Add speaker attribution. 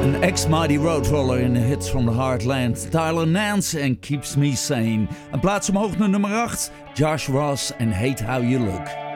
Speaker 1: Een ex-mighty roadroller in de hits from the Heartland. Tyler Nance en Keeps Me Sane. Een plaats omhoog naar nummer 8. Josh Ross en Hate How You Look.